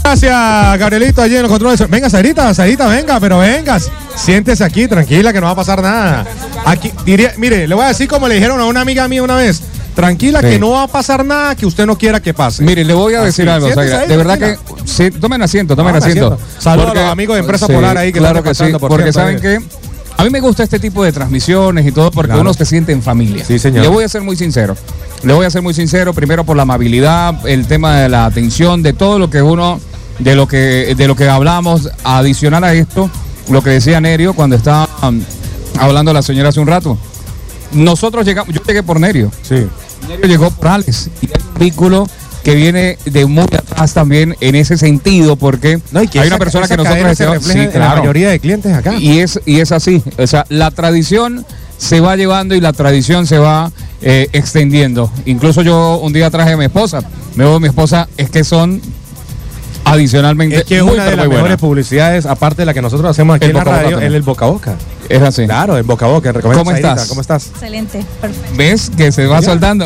Gracias, Gabrielito, allí en los controles. Venga, Sairita, venga, pero venga. Siéntese aquí, tranquila, que no va a pasar nada. Aquí, mire, le voy a decir como le dijeron a una amiga mía una vez. Tranquila, sí, que no va a pasar nada que usted no quiera que pase. Mire, le voy a decir algo, Zaira. De verdad que, sí, tomen asiento. Saludos a los amigos de Empresa Polar ahí que claro que sí, porque saben que a mí me gusta este tipo de transmisiones y todo porque uno se siente en familia. Sí, señor. Le voy a ser muy sincero. Primero por la amabilidad, el tema de la atención, de todo lo que uno, de lo que hablamos, adicional a esto, lo que decía Nerio cuando estaba hablando la señora hace un rato. Nosotros llegamos, yo llegué por Nerio. Sí. Nerio llegó por Alex y hay un vínculo que viene de muy atrás también en ese sentido, porque hay una persona que nosotros deseamos, sí, claro, la mayoría de clientes acá. Y es así, o sea, la tradición se va llevando y la tradición se va extendiendo. Incluso yo un día traje a mi esposa, mi esposa es que son adicionalmente es que una de las mejores publicidades, aparte de la que nosotros hacemos aquí en la radio, es el boca a boca. Es así. Claro, el boca a boca. ¿Cómo estás? ¿Cómo estás? Excelente, perfecto. ¿Ves que se va soltando?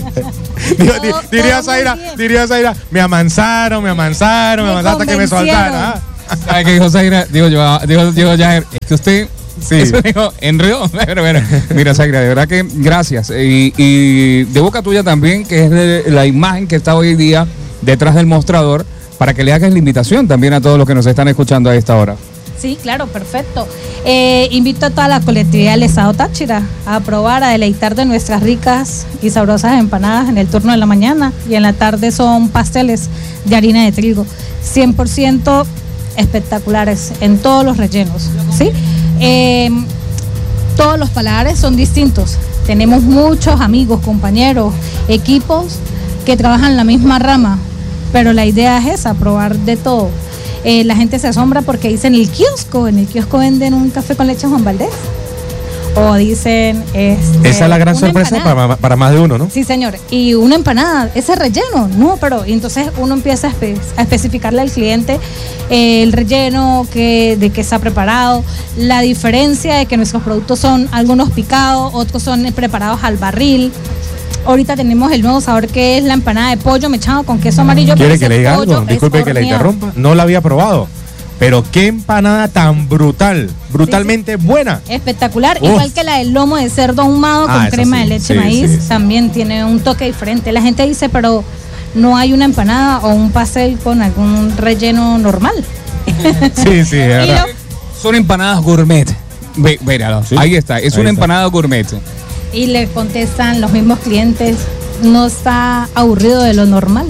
Diría Zaira, me amansaron hasta que me soltara. ¿Sabe qué dijo Zaira? Digo Jair, es que usted... Sí. Eso dijo, enredó. Pero, mira, Zaira, de verdad que gracias. Y de boca tuya también, que es la imagen que está hoy día detrás del mostrador, para que le hagas la invitación también a todos los que nos están escuchando a esta hora. Sí, claro, perfecto. Invito a toda la colectividad del Estado Táchira a probar, a deleitar de nuestras ricas y sabrosas empanadas en el turno de la mañana, y en la tarde son pasteles de harina de trigo, 100% espectaculares en todos los rellenos, ¿sí? Todos los paladares son distintos. Tenemos muchos amigos, compañeros, equipos que trabajan la misma rama, pero la idea es esa, probar de todo. La gente se asombra porque dicen en el kiosco venden un café con leche Juan Valdés. O dicen... esa es la gran sorpresa para más de uno, ¿no? Sí, señor. Y una empanada, ese relleno, no, pero entonces uno empieza a especificarle al cliente el relleno, de qué está preparado, la diferencia de que nuestros productos son algunos picados, otros son preparados al barril. Ahorita tenemos el nuevo sabor que es la empanada de pollo mechado con queso amarillo. ¿Quiere que le diga algo? Disculpe que le interrumpa. No la había probado. Pero qué empanada tan brutalmente buena. Espectacular, igual que la del lomo de cerdo ahumado con crema de leche maíz, también tiene un toque diferente. La gente dice, pero no hay una empanada o un pastel con algún relleno normal. Sí, es verdad. Son empanadas gourmet. Míralo, ahí está, es una empanada gourmet. Y le contestan los mismos clientes, no está aburrido de lo normal.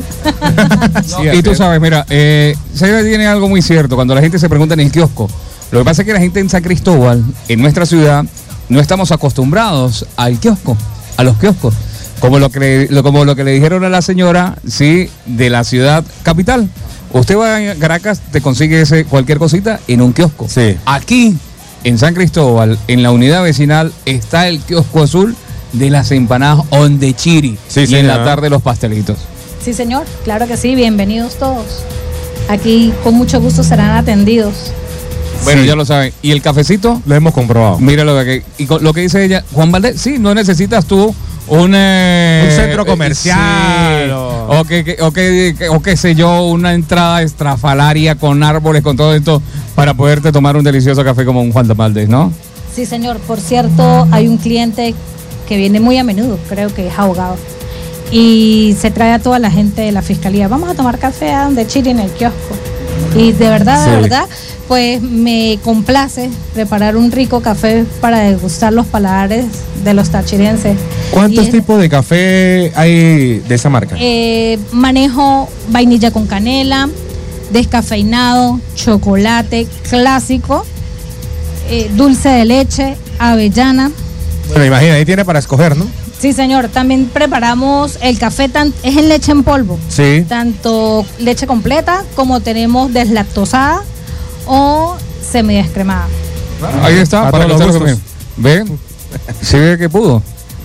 Y tú sabes, mira, Zaira tiene algo muy cierto. Cuando la gente se pregunta en el kiosco, lo que pasa es que la gente en San Cristóbal, en nuestra ciudad, no estamos acostumbrados al kiosco, a los kioscos, como lo que le dijeron a la señora, sí, de la ciudad capital. Usted va a Caracas, te consigue cualquier cosita en un kiosco. Sí. Aquí, en San Cristóbal, en la unidad vecinal, está el kiosco azul de las empanadas Ondechiri, y en la tarde los pastelitos. Sí, señor, claro que sí, bienvenidos todos. Aquí con mucho gusto serán atendidos. Bueno, ya lo saben. ¿Y el cafecito? Lo hemos comprobado. Mira lo que dice ella, Juan Valdés, sí, no necesitas tú un centro comercial, sí, o qué sé yo, una entrada estrafalaria con árboles, con todo esto, para poderte tomar un delicioso café como un Juan Valdés, ¿no? Sí, señor. Por cierto, hay un cliente que viene muy a menudo, creo que es abogado, y se trae a toda la gente de la fiscalía. Vamos a tomar café a Ondechiri en el kiosco. Y de verdad, pues me complace preparar un rico café para degustar los paladares de los tachirenses. ¿Cuántos tipos de café hay de esa marca? Manejo vainilla con canela, descafeinado, chocolate clásico, dulce de leche, avellana. Bueno, imagina, ahí tiene para escoger, ¿no? Sí, señor. También preparamos el café, es en leche en polvo. Sí. Tanto leche completa como tenemos deslactosada o semidescremada. Ahí está, para los gustos. ¿Ve? Sí, ve que pudo.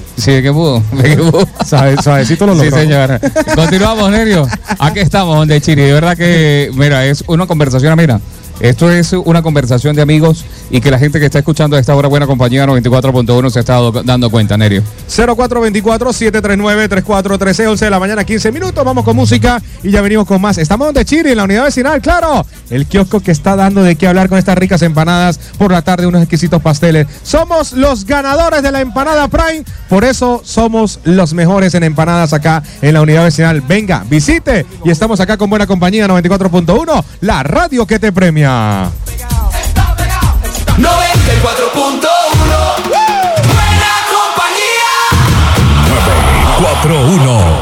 Suavecito lo logró. Sí, señor. Continuamos, Nerio. Aquí estamos, Ondechiri. De verdad que, mira, es una conversación, mira, Esto es una conversación de amigos y que la gente que está escuchando a esta hora Buena Compañía 94.1 se ha estado dando cuenta, Nerio. 0424-739-3413, 11 de la mañana, 15 minutos. Vamos con música y ya venimos con más. Estamos donde Chiri, en la unidad vecinal, claro. El kiosco que está dando de qué hablar con estas ricas empanadas. Por la tarde, unos exquisitos pasteles. Somos los ganadores de la empanada Prime. Por eso somos los mejores en empanadas acá en la unidad vecinal. Venga, visite. Y estamos acá con Buena Compañía 94.1, la radio que te premia. 94.1 Buena Compañía 941